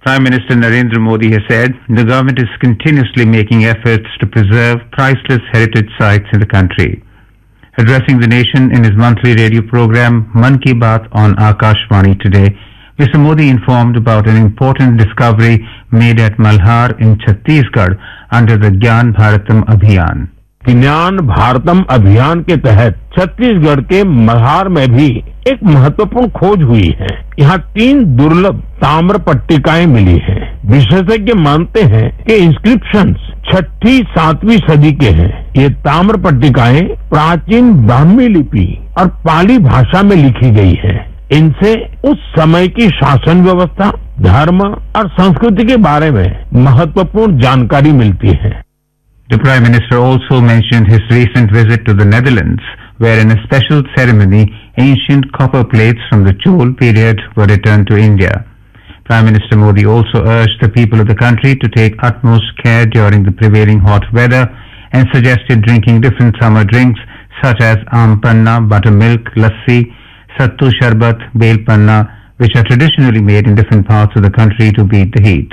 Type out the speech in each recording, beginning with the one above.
Prime Minister Narendra Modi has said the government is continuously making efforts to preserve priceless heritage sites in the country. Addressing the nation in his monthly radio program Man Ki Baat on Akashvani today, Mr. Modi informed about an important discovery made at Malhar in Chhattisgarh under the Gyan Bharatam Abhiyan. ज्ञान भारतम अभियान के तहत छत्तीसगढ़ के मल्हार में भी एक महत्वपूर्ण खोज हुई है। यहाँ 3 दुर्लभ ताम्र पट्टिकाएं मिली हैं। विशेषज्ञ मानते हैं कि इंस्क्रिप्शंस 6ठी-7वीं सदी के हैं। ये ताम्र पट्टिकाएं प्राचीन ब्राह्मी लिपि और पाली भाषा में लिखी गई है। इनसे उस समय की शासन व्यवस्था, धर्म और संस्कृति के बारे में महत्वपूर्ण जानकारी मिलती है। The Prime Minister also mentioned his recent visit to the Netherlands, where in a special ceremony, ancient copper plates from the Chol period were returned to India. Prime Minister Modi also urged the people of the country to take utmost care during the prevailing hot weather and suggested drinking different summer drinks such as Aam Panna, buttermilk, lassi, Sattu Sharbat, Bel Panna, which are traditionally made in different parts of the country to beat the heat.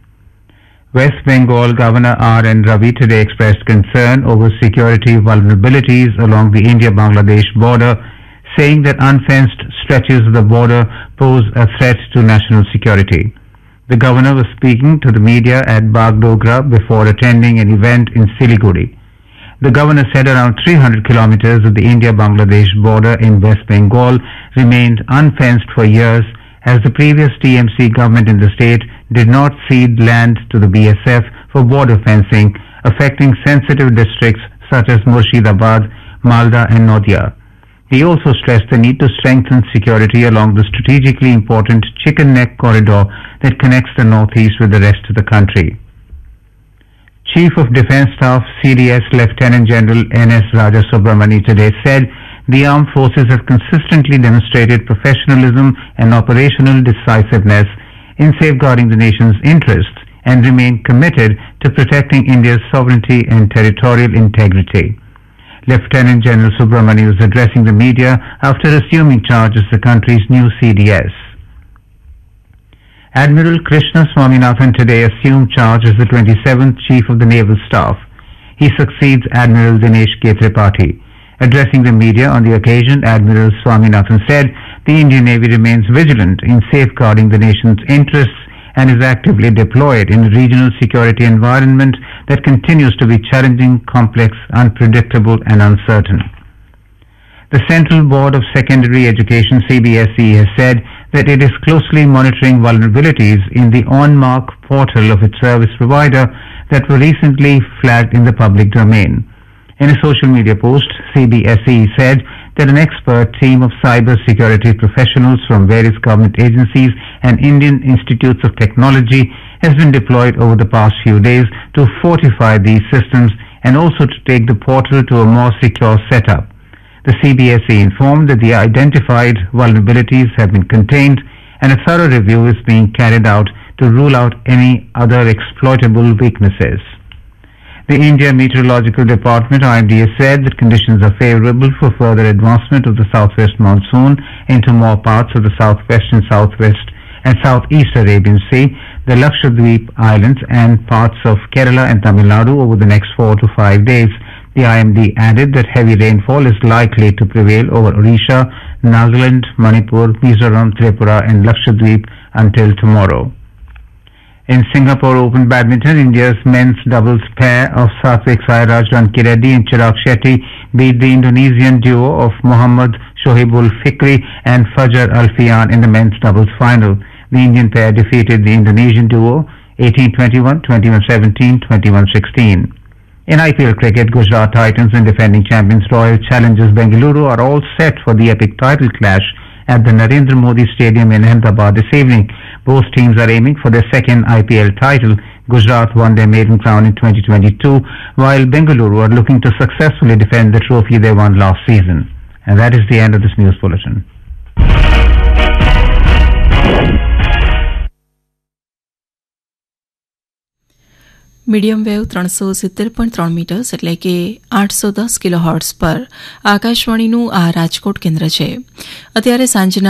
West Bengal Governor R.N. Ravi today expressed concern over security vulnerabilities along the India-Bangladesh border, saying that unfenced stretches of the border pose a threat to national security. The governor was speaking to the media at Bagdogra before attending an event in Siliguri. The governor said around 300 kilometers of the India-Bangladesh border in West Bengal remained unfenced for years, as the previous TMC government in the state did not cede land to the BSF for border fencing, affecting sensitive districts such as Murshidabad, Malda and Nadia. He also stressed the need to strengthen security along the strategically important Chicken Neck corridor that connects the northeast with the rest of the country. Chief of Defence Staff CDS Lieutenant General N.S. Raja Subramani today said the armed forces have consistently demonstrated professionalism and operational decisiveness in safeguarding the nation's interests and remain committed to protecting India's sovereignty and territorial integrity. Lieutenant General Subramani was addressing the media after assuming charge as the country's new CDS. Admiral Krishna Swaminathan today assumed charge as the 27th Chief of the Naval Staff. He succeeds Admiral Dinesh K. Tripathi. Addressing the media on the occasion, Admiral Swaminathan said the Indian Navy remains vigilant in safeguarding the nation's interests and is actively deployed in a regional security environment that continues to be challenging, complex, unpredictable and uncertain. The Central Board of Secondary Education CBSE has said that it is closely monitoring vulnerabilities in the OnMark portal of its service provider that were recently flagged in the public domain. In a social media post, CBSE said that an expert team of cyber security professionals from various government agencies and Indian Institutes of Technology has been deployed over the past few days to fortify these systems and also to take the portal to a more secure setup. The CBSE informed that the identified vulnerabilities have been contained and a thorough review is being carried out to rule out any other exploitable weaknesses. The India Meteorological Department IMD has said that conditions are favorable for further advancement of the southwest monsoon into more parts of the southwest and southwest and southeast Arabian Sea, the Lakshadweep Islands and parts of Kerala and Tamil Nadu over the next 4 to 5 days. The IMD added that heavy rainfall is likely to prevail over Odisha, Nagaland, Manipur, Mizoram, Tripura and Lakshadweep until tomorrow. In Singapore Open Badminton, India's men's doubles pair of Satvik Sairaj Rankireddy and Chirag Shetty beat the Indonesian duo of Muhammad Shohibul Fikri and Fajar Alfian in the men's doubles final. The Indian pair defeated the Indonesian duo 18-21, 21-17, 21-16. In IPL cricket, Gujarat Titans and defending champions Royal Challengers Bengaluru are all set for the epic title clash at the Narendra Modi Stadium in Ahmedabad this evening. Both teams are aiming for their second IPL title. Gujarat won their maiden crown in 2022, while Bengaluru are looking to successfully defend the trophy they won last season. And that is the end of this news bulletin. Medium wave 370.3 metres એટલે કે 810 kilohertz પર આકાશવાણીનું આ રાજકોટ કેન્દ્ર છે. અત્યારે સાંજના